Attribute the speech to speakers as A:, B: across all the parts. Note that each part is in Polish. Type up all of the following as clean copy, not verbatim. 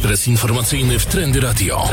A: Ekspres informacyjny w Trendy Radio.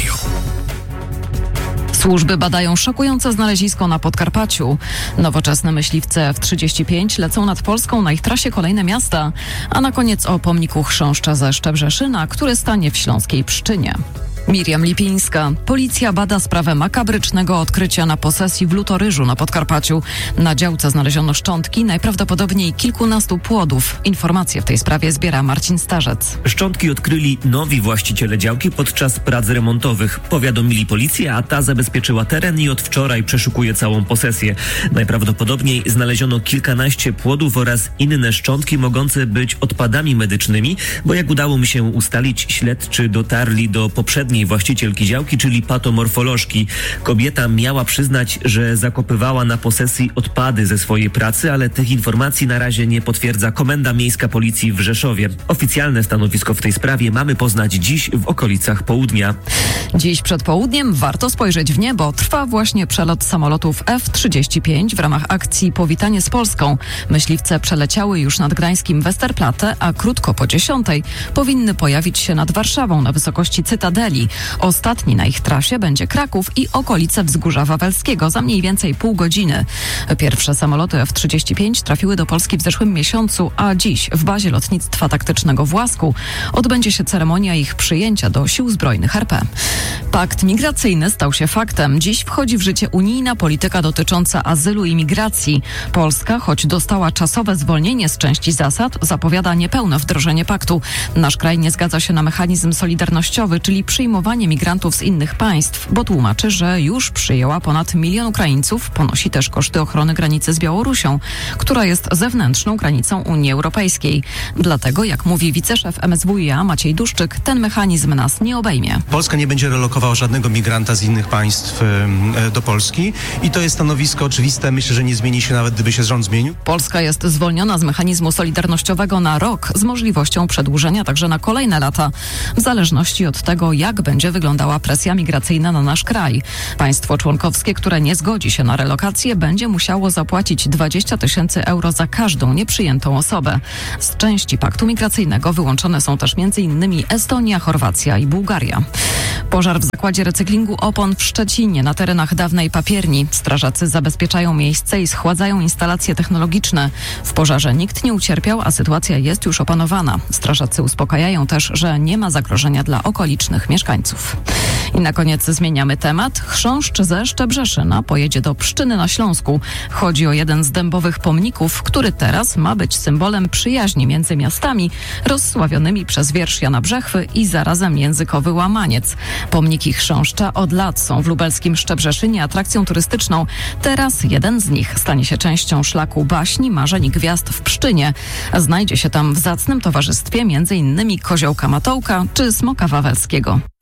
B: Służby badają szokujące znalezisko na Podkarpaciu. Nowoczesne myśliwce F-35 lecą nad Polską, na ich trasie kolejne miasta. A na koniec o pomniku chrząszcza ze Szczebrzeszyna, który stanie w śląskiej Pszczynie. Miriam Lipińska. Policja bada sprawę makabrycznego odkrycia na posesji w Lutoryżu na Podkarpaciu. Na działce znaleziono szczątki, najprawdopodobniej kilkunastu płodów. Informacje w tej sprawie zbiera Marcin Starzec.
C: Szczątki odkryli nowi właściciele działki podczas prac remontowych. Powiadomili policję, a ta zabezpieczyła teren i od wczoraj przeszukuje całą posesję. Najprawdopodobniej znaleziono kilkanaście płodów oraz inne szczątki mogące być odpadami medycznymi, bo jak udało mi się ustalić, śledczy dotarli do poprzedniej właścicielki działki, czyli patomorfolożki. Kobieta miała przyznać, że zakopywała na posesji odpady ze swojej pracy, ale tych informacji na razie nie potwierdza Komenda Miejska Policji w Rzeszowie. Oficjalne stanowisko w tej sprawie mamy poznać dziś w okolicach południa.
B: Dziś przed południem warto spojrzeć w niebo. Trwa właśnie przelot samolotów F-35 w ramach akcji Powitanie z Polską. Myśliwce przeleciały już nad gdańskim Westerplatte, a krótko po 10:00 powinny pojawić się nad Warszawą na wysokości Cytadeli. Ostatni na ich trasie będzie Kraków i okolice Wzgórza Wawelskiego za mniej więcej pół godziny. Pierwsze samoloty F-35 trafiły do Polski w zeszłym miesiącu, a dziś w bazie lotnictwa taktycznego w Łasku odbędzie się ceremonia ich przyjęcia do Sił Zbrojnych RP. Pakt migracyjny stał się faktem. Dziś wchodzi w życie unijna polityka dotycząca azylu i migracji. Polska, choć dostała czasowe zwolnienie z części zasad, zapowiada niepełne wdrożenie paktu. Nasz kraj nie zgadza się na mechanizm solidarnościowy, czyli przyjmowanie migrantów z innych państw, bo tłumaczy, że już przyjęła ponad 1 milion Ukraińców, ponosi też koszty ochrony granicy z Białorusią, która jest zewnętrzną granicą Unii Europejskiej. Dlatego, jak mówi wiceszef MSWiA Maciej Duszczyk, ten mechanizm nas nie obejmie.
D: Polska nie będzie relokowała żadnego migranta z innych państw do Polski i to jest stanowisko oczywiste. Myślę, że nie zmieni się nawet, gdyby się rząd zmienił.
B: Polska jest zwolniona z mechanizmu solidarnościowego na rok z możliwością przedłużenia także na kolejne lata, w zależności od tego, jak będzie wyglądała presja migracyjna na nasz kraj. Państwo członkowskie, które nie zgodzi się na relokację, będzie musiało zapłacić 20 000 euro za każdą nieprzyjętą osobę. Z części paktu migracyjnego wyłączone są też m.in. Estonia, Chorwacja i Bułgaria. Pożar w zakładzie recyklingu opon w Szczecinie na terenach dawnej papierni. Strażacy zabezpieczają miejsce i schładzają instalacje technologiczne. W pożarze nikt nie ucierpiał, a sytuacja jest już opanowana. Strażacy uspokajają też, że nie ma zagrożenia dla okolicznych mieszkańców. I na koniec zmieniamy temat. Chrząszcz ze Szczebrzeszyna pojedzie do Pszczyny na Śląsku. Chodzi o jeden z dębowych pomników, który teraz ma być symbolem przyjaźni między miastami rozsławionymi przez wiersz Jana Brzechwy i zarazem językowy łamaniec. Pomniki chrząszcza od lat są w lubelskim Szczebrzeszynie atrakcją turystyczną. Teraz jeden z nich stanie się częścią szlaku baśni, marzeń i gwiazd w Pszczynie. Znajdzie się tam w zacnym towarzystwie m.in. koziołka Matołka czy smoka wawelskiego.